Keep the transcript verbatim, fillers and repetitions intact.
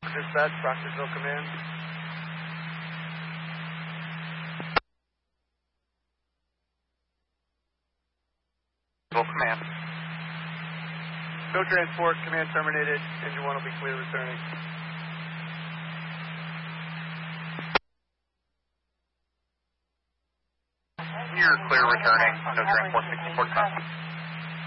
Dispatch, Proctorsville Command. Command. No transport, command terminated. Engine one will be clear returning. You're clear returning. No transport, sixty-four.